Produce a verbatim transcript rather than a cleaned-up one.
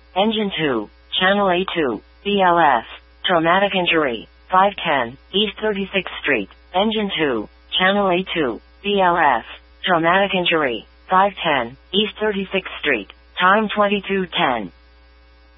Engine two, Channel A two, B L S, traumatic injury, five ten, East thirty-sixth Street. Engine two, Channel A two, B L S, traumatic injury, five ten, East thirty-sixth Street. Time twenty-two ten.